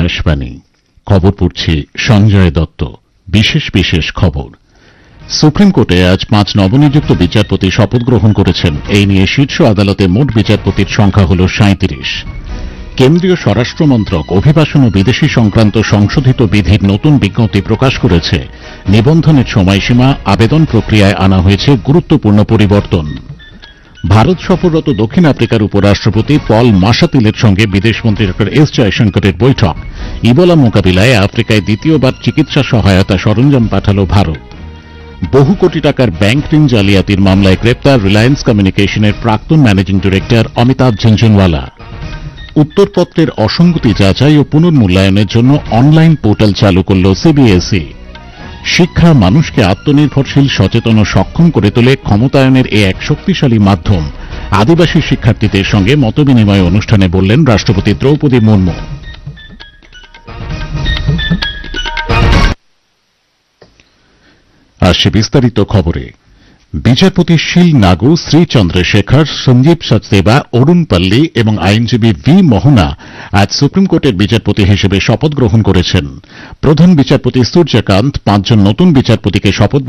আকাশবাণী খবর পড়ছি সঞ্জয় দত্ত। বিশেষ খবর। সুপ্রিম কোর্টে আজ 5 নবনিযুক্ত বিচারপতি শপথ গ্রহণ করেছেন। এই নিয়ে শীর্ষ আদালতে মোট বিচারপতির সংখ্যা হল 37। কেন্দ্রীয় স্বরাষ্ট্রমন্ত্রক অভিবাসন ও বিদেশী সংক্রান্ত সংশোধিত বিধির নতুন বিজ্ঞপ্তি প্রকাশ করেছে। নিবন্ধনের সময়সীমা, আবেদন প্রক্রিয়ায় আনা হয়েছে গুরুত্বপূর্ণ পরিবর্তন। ভারত সফররত দক্ষিণ আফ্রিকার উপরাষ্ট্রপতি পল মাশাতিলের সঙ্গে বিদেশমন্ত্রী ড এস জয়শঙ্করের বৈঠক। ইবোলা মোকাবিলায় আফ্রিকায় দ্বিতীয়বার চিকিৎসা সহায়তা সরঞ্জাম পাঠাল ভারত। বহু কোটি টাকার ব্যাংক ঋণ জালিয়াতির মামলায় গ্রেপ্তার রিলায়েন্স কমিউনিকেশনের প্রাক্তন ম্যানেজিং ডিরেক্টর অমিতাভ ঝুনঝুনওয়ালা। উত্তরপত্রের অসঙ্গতি যাচাই ও পুনর্মূল্যায়নের জন্য অনলাইন পোর্টাল চালু করল সিবিএসই। শিক্ষা মানুষকে আত্মনির্ভরশীল, সচেতন ও সক্ষম করে তোলে। ক্ষমতায়নের এ এক শক্তিশালী মাধ্যম। আদিবাসী শিক্ষার্থীদের সঙ্গে মতবিনিময় অনুষ্ঠানে বললেন রাষ্ট্রপতি দ্রৌপদী মুর্মু। আসছে বিস্তারিত খবরে। বিচারপতি শিল নাগু, শ্রী চন্দ্রশেখর, সঞ্জীব সচদেবা, অরুণ পল্লী এবং আইনজীবী ভি মোহনা আজ সুপ্রিম কোর্টের বিচারপতি হিসেবে শপথ গ্রহণ করেছেন। প্রধান বিচারপতি সূর্যকান্ত 5 জন নতুন বিচারপতিকে শপথ